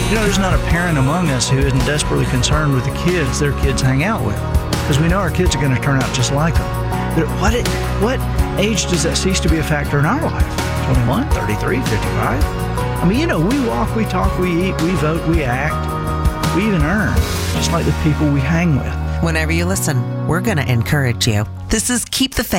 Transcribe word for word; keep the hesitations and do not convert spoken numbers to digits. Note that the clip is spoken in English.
You know, there's not a parent among us who isn't desperately concerned with the kids their kids hang out with, because we know our kids are going to turn out just like them. But what it, what age does that cease to be a factor in our life? twenty-one, thirty-three, fifty-five? I mean, you know, we walk, we talk, we eat, we vote, we act, we even earn, just like the people we hang with. Whenever you listen, we're going to encourage you. This is Keep the Faith.